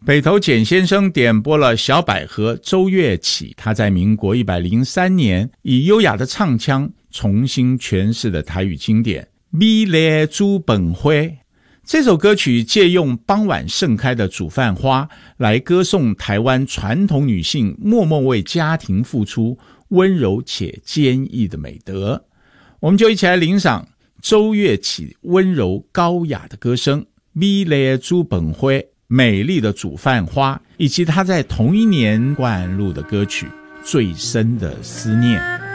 北投简先生点播了小百合周月起他在民国103年以优雅的唱腔重新诠释的台语经典《美丽煮饭花》。这首歌曲借用傍晚盛开的煮饭花来歌颂台湾传统女性默默为家庭付出、温柔且坚毅的美德。我们就一起来领赏周月起温柔高雅的歌声《美丽煮饭花》，美丽的煮饭花，以及她在同一年灌录的歌曲《最深的思念》。